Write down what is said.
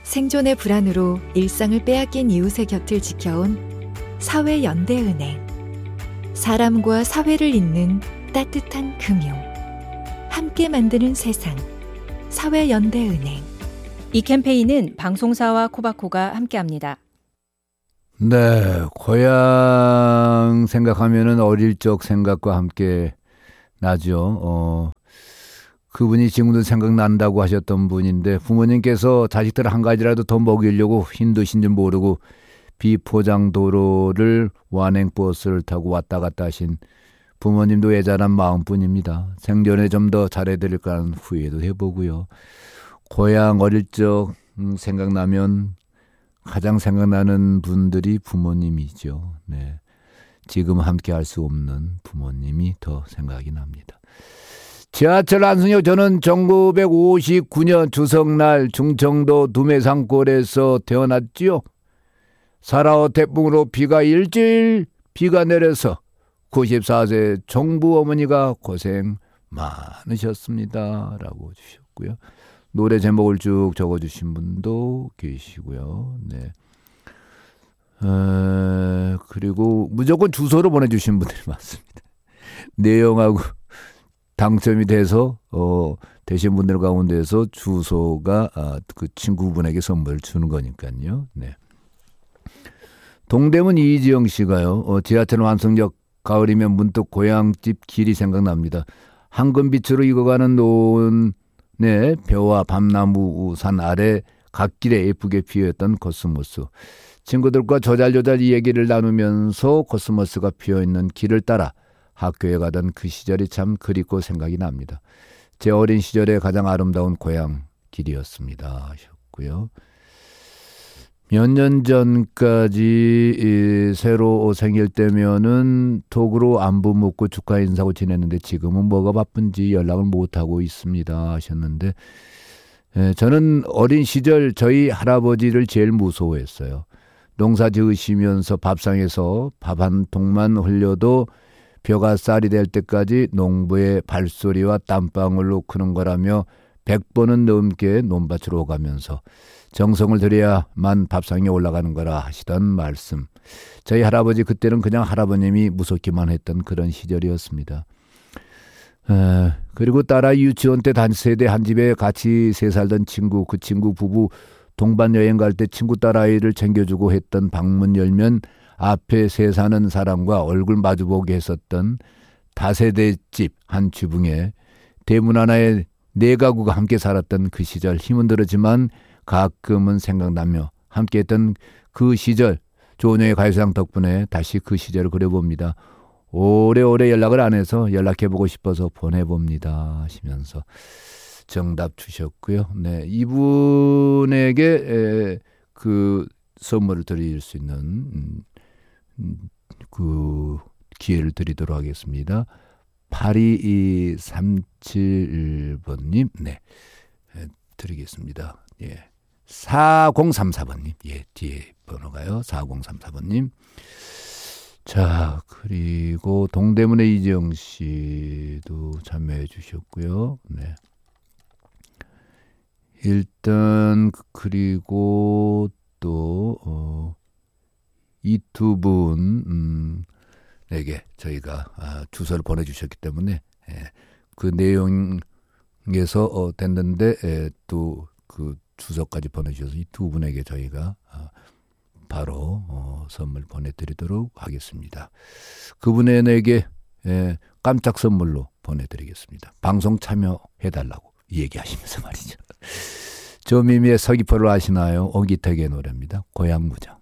생존의 불안으로 일상을 빼앗긴 이웃의 곁을 지켜온 사회연대은행. 사람과 사회를 잇는 따뜻한 금융. 함께 만드는 세상. 사회연대은행. 이 캠페인은 방송사와 코바코가 함께합니다. 네, 고향 생각하면은 어릴 적 생각과 함께 나죠. 그분이 지금도 생각난다고 하셨던 분인데, 부모님께서 자식들 한 가지라도 더 먹이려고 힘드신 줄 모르고 비포장 도로를 완행버스를 타고 왔다 갔다 하신 부모님도 애잔한 마음뿐입니다. 생전에 좀 더 잘해드릴까 하는 후회도 해보고요. 고향 어릴 적 생각나면 가장 생각나는 분들이 부모님이죠. 네, 지금 함께 할 수 없는 부모님이 더 생각이 납니다. 지하철 안승역, 저는 1959년 추석날 충청도 두매산골에서 태어났지요. 4.25 태풍으로 비가 일주일 비가 내려서 94세 정부 어머니가 고생 많으셨습니다 라고 주셨고요. 노래 제목을 쭉 적어주신 분도 계시고요. 네. 그리고 무조건 주소로 보내주신 분들이 많습니다. 내용하고 당첨이 돼서 되신 분들 가운데서 주소가 그 친구분에게 선물을 주는 거니까요. 네. 동대문 이지영 씨가요. 지하철 완성역 가을이면 문득 고향집 길이 생각납니다. 황금빛으로 익어가는 노은의 벼와 밤나무 산 아래 갓길에 예쁘게 피어있던 코스모스. 친구들과 조잘조잘 이 얘기를 나누면서 코스모스가 피어있는 길을 따라 학교에 가던 그 시절이 참 그립고 생각이 납니다. 제 어린 시절에 가장 아름다운 고향 길이었습니다 하셨고요. 몇 년 전까지 새로 생일 때면은 톡으로 안부 묻고 축하 인사하고 지냈는데 지금은 뭐가 바쁜지 연락을 못하고 있습니다 하셨는데, 저는 어린 시절 저희 할아버지를 제일 무서워했어요. 농사 지으시면서 밥상에서 밥 한 통만 흘려도 벼가 쌀이 될 때까지 농부의 발소리와 땀방울로 크는 거라며 100번은 넘게 논밭으로 오가면서 정성을 들여야만 밥상에 올라가는 거라 하시던 말씀. 저희 할아버지 그때는 그냥 할아버님이 무섭기만 했던 그런 시절이었습니다. 그리고 딸아 유치원 때 단세대 한 집에 같이 세 살던 친구, 그 친구 부부 동반 여행 갈 때 친구 딸아이를 챙겨주고 했던 방문 열면 앞에 세 사는 사람과 얼굴 마주보게 했었던 다세대 집 한 주붕에 대문 하나에 네 가구가 함께 살았던 그 시절, 힘은 들었지만 가끔은 생각나며 함께했던 그 시절, 조은영의 가요상 덕분에 다시 그 시절을 그려봅니다. 오래오래 연락을 안 해서 연락해보고 싶어서 보내봅니다 하시면서 정답 주셨고요. 네, 이분에게 그 선물을 드릴 수 있는 그 기회를 드리도록 하겠습니다. 8237번님, 네, 드리겠습니다. 예. 4034번님, 예, 뒤에 번호가요. 4034번님. 자, 그리고 동대문의 이지영 씨도 참여해 주셨고요. 네. 일단, 그리고 또, 이 두 분에게 저희가 주소를 보내주셨기 때문에, 그 내용에서 됐는데, 또 그 주소까지 보내주셔서 이 두 분에게 저희가 바로 선물 보내드리도록 하겠습니다. 그분에게 깜짝 선물로 보내드리겠습니다. 방송 참여해달라고 얘기하시면서 말이죠. 조미미의 서귀포를 아시나요? 오기택의 노래입니다. 고향무장.